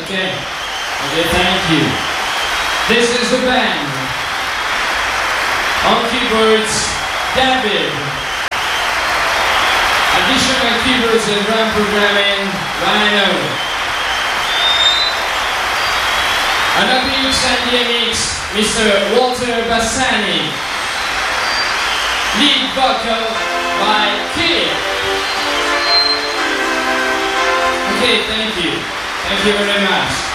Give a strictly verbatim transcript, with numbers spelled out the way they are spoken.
Okay. Okay, thank you. This is the band. On keyboards, David. Additional keyboards and drum programming, Rhino. On the beats and D M X, Mister Walter Bassani. Lead vocal by Kid. Okay, thank you. Thank you very much.